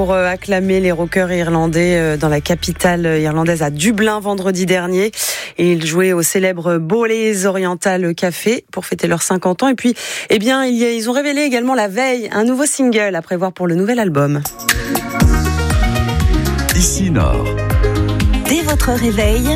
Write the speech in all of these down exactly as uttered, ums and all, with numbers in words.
Pour acclamer les rockers irlandais dans la capitale irlandaise à Dublin vendredi dernier. Et ils jouaient au célèbre Bowleys Oriental Café pour fêter leurs cinquante ans. Et puis, eh bien, il y a, ils ont révélé également la veille un nouveau single à prévoir pour le nouvel album. Ici Nord. Dès votre réveil,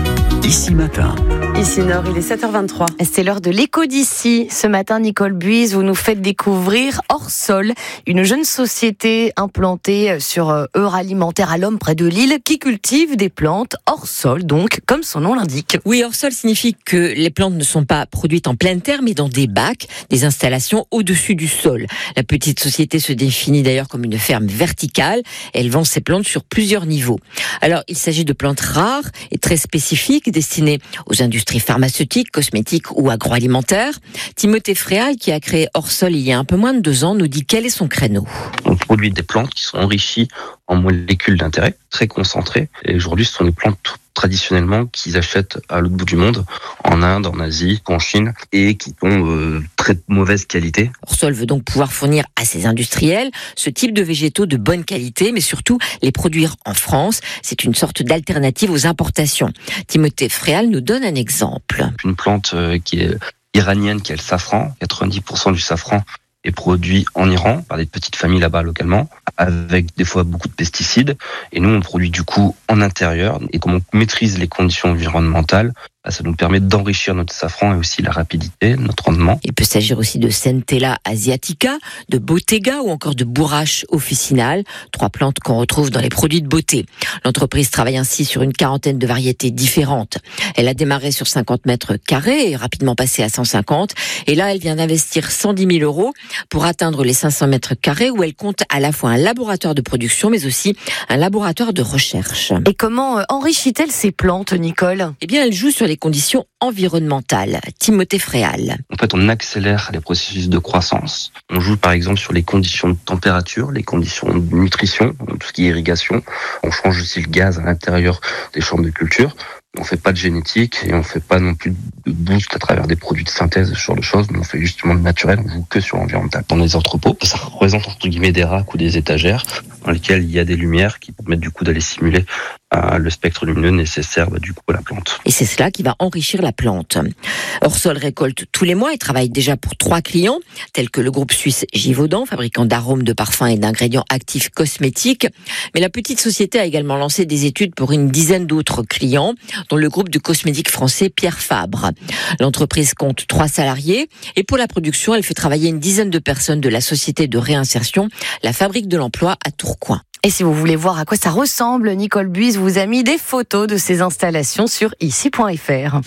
Ici Matin. Ici Nord, il est sept heures vingt-trois. C'est l'heure de l'écho d'ici. Ce matin, Nicole Buise, vous nous faites découvrir Orsol, une jeune société implantée sur Euralimentaire à l'Homme près de Lille, qui cultive des plantes hors sol, donc, comme son nom l'indique. Oui, hors sol signifie que les plantes ne sont pas produites en pleine terre, mais dans des bacs, des installations au-dessus du sol. La petite société se définit d'ailleurs comme une ferme verticale. Elle vend ses plantes sur plusieurs niveaux. Alors, il s'agit de plantes rares et très spécifiques, destinées aux industries pharmaceutiques, cosmétiques ou agroalimentaires. Timothée Fréal, qui a créé Orsol il y a un peu moins de deux ans, nous dit quel est son créneau. On produit des plantes qui sont enrichies en molécules d'intérêt, très concentrées. Et aujourd'hui, ce sont des plantes traditionnellement qu'ils achètent à l'autre bout du monde, en Inde, en Asie, en Chine, et qui ont euh, très mauvaise qualité. Orsol veut donc pouvoir fournir à ses industriels ce type de végétaux de bonne qualité, mais surtout les produire en France. C'est une sorte d'alternative aux importations. Timothée Fréal nous donne un exemple. Une plante euh, qui est iranienne, qui est le safran. quatre-vingt-dix pour cent du safran est produit en Iran par des petites familles là-bas localement, avec des fois beaucoup de pesticides. Et nous, on produit du coup en intérieur. Et comme on maîtrise les conditions environnementales, ça nous permet d'enrichir notre safran et aussi la rapidité, notre rendement. Il peut s'agir aussi de Centella asiatica, de Bottega ou encore de Bourrache officinale, trois plantes qu'on retrouve dans les produits de beauté. L'entreprise travaille ainsi sur une quarantaine de variétés différentes. Elle a démarré sur cinquante mètres carrés et rapidement passé à cent cinquante. Et là, elle vient d'investir cent dix mille euros pour atteindre les cinq cents mètres carrés où elle compte à la fois un laboratoire de production mais aussi un laboratoire de recherche. Et comment enrichit-elle ces plantes, Nicole ? Eh bien, elle joue sur les conditions environnementales. Timothée Fréal. En fait, on accélère les processus de croissance. On joue par exemple sur les conditions de température, les conditions de nutrition, tout ce qui est irrigation. On change aussi le gaz à l'intérieur des chambres de culture. On fait pas de génétique et on fait pas non plus de boost à travers des produits de synthèse, ce genre de choses. Mais on fait justement le naturel, on joue que sur l'environnemental. Dans les entrepôts, ça représente entre guillemets des racks ou des étagères dans lesquels il y a des lumières qui permettent du coup d'aller simuler euh, le spectre lumineux nécessaire bah, du coup à la plante. Et c'est cela qui va enrichir la plante. Orsol récolte tous les mois et travaille déjà pour trois clients, tels que le groupe suisse Givaudan, fabricant d'arômes, de parfums et d'ingrédients actifs cosmétiques. Mais la petite société a également lancé des études pour une dizaine d'autres clients, dont le groupe de cosmétiques français Pierre Fabre. L'entreprise compte trois salariés et pour la production, elle fait travailler une dizaine de personnes de la société de réinsertion, la Fabrique de l'Emploi à Tourcoing. Et si vous voulez voir à quoi ça ressemble, Nicole Buise vous a mis des photos de ces installations sur ici point f r.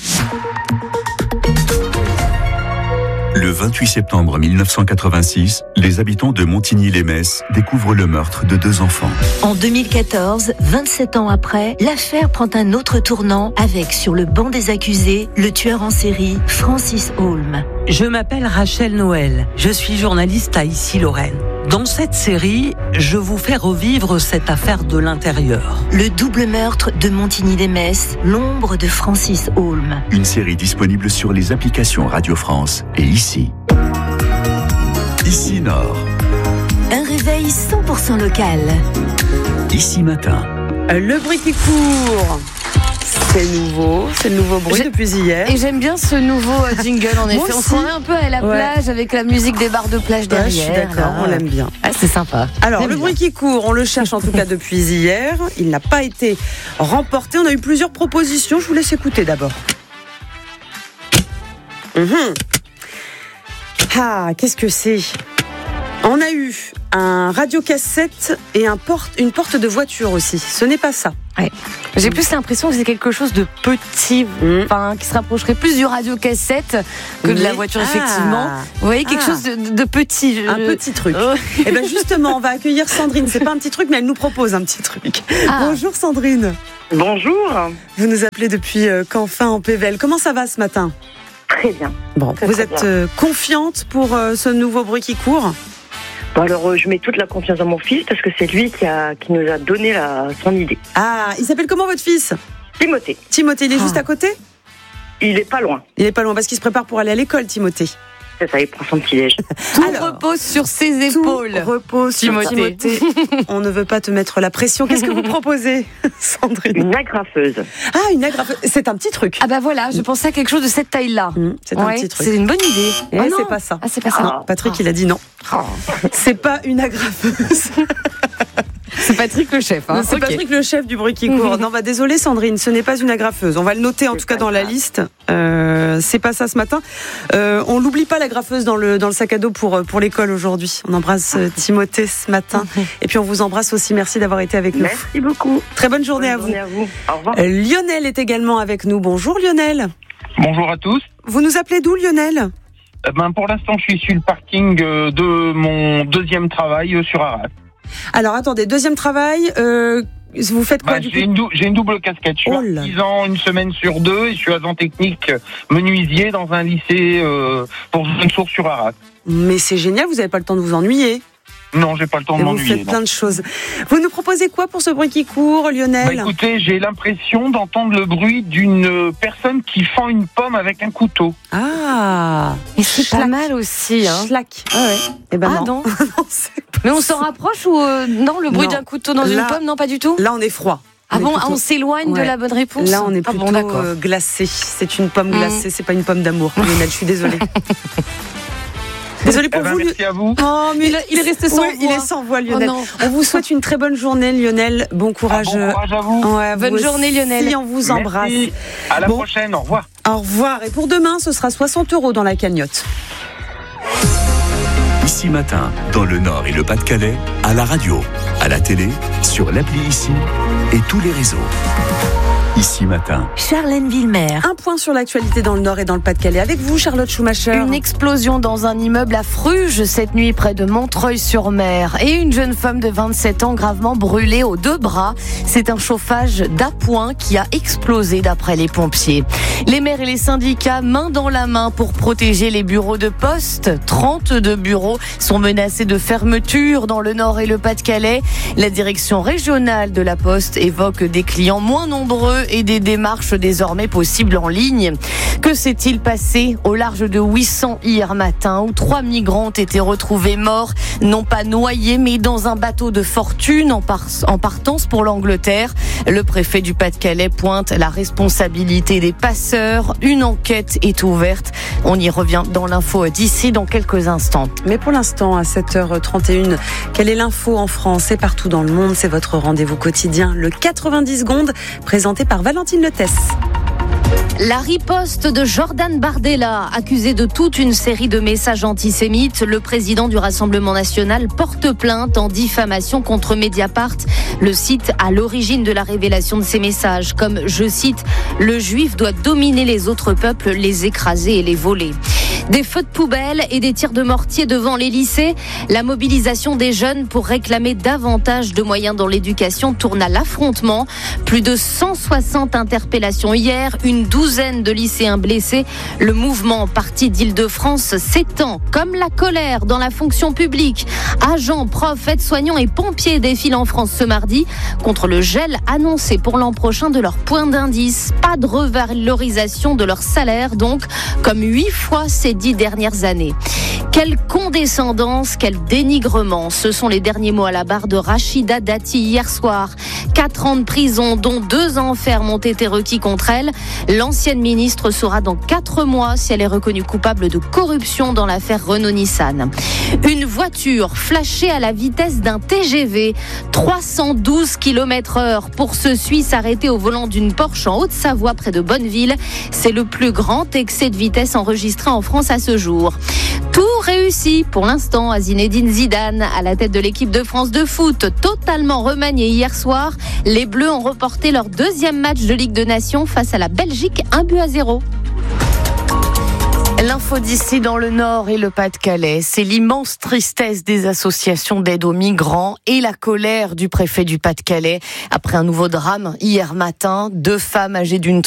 Le vingt-huit septembre mille neuf cent quatre-vingt-six, les habitants de Montigny-lès-Metz découvrent le meurtre de deux enfants. en deux mille quatorze, vingt-sept ans après, l'affaire prend un autre tournant avec, sur le banc des accusés, le tueur en série Francis Holm. Je m'appelle Rachel Noël, je suis journaliste à Ici Lorraine. Dans cette série, je vous fais revivre cette affaire de l'intérieur. Le double meurtre de Montigny-lès-Metz, l'ombre de Francis Holm. Une série disponible sur les applications Radio France et Ici. Ici Nord. Un réveil cent pour cent local. Ici Matin. Le bruit qui court. C'est nouveau, c'est le nouveau bruit J'ai... depuis hier. Et j'aime bien ce nouveau jingle en effet. On aussi. se croirait un peu à la Ouais. plage avec la musique des bars de plage derrière. Ouais, je suis d'accord, on l'aime bien. Ah, c'est sympa. Alors, J'aime le bien. bruit qui court, on le cherche en tout cas depuis hier. Il n'a pas été remporté. On a eu plusieurs propositions. Je vous laisse écouter d'abord. Mhm. Ah, qu'est-ce que c'est ? On a eu un radiocassette et un porte, une porte de voiture aussi. Ce n'est pas ça. Ouais. J'ai plus l'impression que c'est quelque chose de petit, Mmh. enfin qui se rapprocherait plus du radiocassette que de la Oui. voiture Ah. effectivement. Vous voyez quelque Ah. chose de, de petit. Un Je- petit truc. Oh. Et bien justement, on va accueillir Sandrine. C'est pas un petit truc, mais elle nous propose un petit truc. Ah. Bonjour Sandrine. Bonjour. Vous nous appelez depuis euh, Canfin en Pével. Comment ça va ce matin ? Très bien. Bon, Très, vous très êtes bien. euh, confiante pour euh, ce nouveau bruit qui court ? Bon, alors, euh, je mets toute la confiance dans mon fils parce que c'est lui qui, a, qui nous a donné la, son idée. Ah, il s'appelle comment votre fils ? Timothée. Timothée, il est Ah. juste à côté ? Il est pas loin. Il est pas loin parce qu'il se prépare pour aller à l'école, Timothée. c'est ça, il prend son petit déj. Tout Alors, repose sur ses épaules. Tout repose sur Timothée. Timothée. On ne veut pas te mettre la pression. Qu'est-ce que vous proposez, Sandrine? Une agrafeuse. Ah, une agrafeuse. C'est un petit truc. Ah bah voilà, je pensais à quelque chose de cette taille-là. Mmh, c'est un Ouais, petit truc. c'est une bonne idée. Eh, Oh non. c'est pas ça. Ah, c'est pas ça. Non, Patrick, il a dit non. C'est pas une agrafeuse. C'est Patrick le chef. Hein. C'est Ok. Patrick le chef du bruit qui court. Non, bah désolé Sandrine, ce n'est pas une agrafeuse. On va le noter en tout cas dans la liste. Euh, c'est pas ça ce matin. Euh, on l'oublie pas l'agrafeuse dans le dans le sac à dos pour pour l'école aujourd'hui. On embrasse euh, Timothée ce matin et puis on vous embrasse aussi. Merci d'avoir été avec nous. Merci beaucoup. Très bonne journée Bonne à vous. journée à vous. Au revoir. Euh, Lionel est également avec nous. Bonjour Lionel. Bonjour à tous. Vous nous appelez d'où Lionel? Eh ben, pour l'instant, je suis sur le parking euh, de mon deuxième travail euh, sur Arras. Alors attendez, deuxième travail. Euh, vous faites quoi Bah, du j'ai, coup une dou- j'ai une double casquette. Je suis Oh là. artisan une semaine sur deux et je suis agent technique euh, menuisier dans un lycée euh, pour une source sur Arras. Mais c'est génial, vous n'avez pas le temps de vous ennuyer. Non, j'ai pas le temps de Et vous m'ennuyer. faites non. plein de choses. Vous nous proposez quoi pour ce bruit qui court, Bah, Lionel? écoutez, j'ai l'impression d'entendre le bruit d'une euh, personne qui fend une pomme avec un couteau. Ah, Et c'est pas Schlack. mal aussi. Hein. Schlack. Ah ouais. Eh ben Ah non. non. Non, c'est pas Mais on ça. s'en rapproche ou euh, non, le bruit Non. d'un couteau dans Là- une pomme, non, pas du tout. Là, on est froid. Ah est bon, plutôt- ah, on s'éloigne de Ouais. la bonne réponse. Là, on est Ah plutôt bon, d'accord. euh, glacé. C'est une pomme Mm. glacée, c'est pas une pomme d'amour. Lionel, je suis désolée. Désolée Eh pour ben, vous. Lion- merci à vous. Oh, mais Il, a- il est resté sans Ouais, il voix. est sans voix, Lionel. Oh non. On vous souhaite une très bonne journée, Lionel. Bon Ah, courage. bon courage à vous. Ouais, Bonne vous journée, aussi, Lionel. on vous embrasse. Merci. À la Bon. prochaine. Au revoir. Au revoir. Et pour demain, ce sera soixante euros dans la cagnotte. Ici Matin, dans le Nord et le Pas-de-Calais, à la radio, à la télé, sur l'appli Ici et tous les réseaux. Ici Matin. Charlène Villemer. Un point sur l'actualité dans le Nord et dans le Pas-de-Calais. Avec vous, Charlotte Schumacher. Une explosion dans un immeuble à Fruges cette nuit près de Montreuil-sur-Mer et une jeune femme de vingt-sept ans gravement brûlée aux deux bras. C'est un chauffage d'appoint qui a explosé d'après les pompiers. Les maires et les syndicats main dans la main pour protéger les bureaux de poste. trente-deux bureaux sont menacés de fermeture dans le Nord et le Pas-de-Calais. La direction régionale de la Poste évoque des clients moins nombreux et des démarches désormais possibles en ligne. Que s'est-il passé au large de Ouessant hier matin où trois migrants ont été retrouvés morts, non pas noyés mais dans un bateau de fortune en, par- en partance pour l'Angleterre. Le préfet du Pas-de-Calais pointe la responsabilité des passeurs. Une enquête est ouverte. On y revient dans l'info d'ici dans quelques instants. Mais pour l'instant, à sept heures trente et une, quelle est l'info en France et partout dans le monde? C'est votre rendez-vous quotidien, le quatre-vingt-dix secondes, présenté par Valentine Letès. La riposte de Jordan Bardella, accusé de toute une série de messages antisémites. Le président du Rassemblement national porte plainte en diffamation contre Mediapart, le site à l'origine de la révélation de ces messages, comme, je cite, « Le juif doit dominer les autres peuples, les écraser et les voler ». Des feux de poubelle et des tirs de mortier devant les lycées. La mobilisation des jeunes pour réclamer davantage de moyens dans l'éducation tourne à l'affrontement. Plus de cent soixante interpellations hier, une douzaine de lycéens blessés. Le mouvement parti d'Île-de-France s'étend comme la colère dans la fonction publique. Agents, profs, aides-soignants et pompiers défilent en France ce mardi contre le gel annoncé pour l'an prochain de leur point d'indice. Pas de revalorisation de leur salaire donc, comme huit fois ces dix dernières années. Quelle condescendance, quel dénigrement. Ce sont les derniers mots à la barre de Rachida Dati hier soir. Quatre ans de prison, dont deux ans ferme, ont été requis contre elle. L'ancienne ministre saura dans quatre mois si elle est reconnue coupable de corruption dans l'affaire Renault-Nissan. Une voiture flashée à la vitesse d'un T G V. trois cent douze kilomètres heure pour ce Suisse arrêté au volant d'une Porsche en Haute-Savoie près de Bonneville. C'est le plus grand excès de vitesse enregistré en France à ce jour. Tout réussi pour l'instant à Zinedine Zidane à la tête de l'équipe de France de foot, totalement remaniée hier soir. Les Bleus ont reporté leur deuxième match de Ligue des Nations face à la Belgique, un but à zéro. L'info d'ici dans le Nord et le Pas-de-Calais, c'est l'immense tristesse des associations d'aide aux migrants et la colère du préfet du Pas-de-Calais après un nouveau drame hier matin. Deux femmes âgées d'une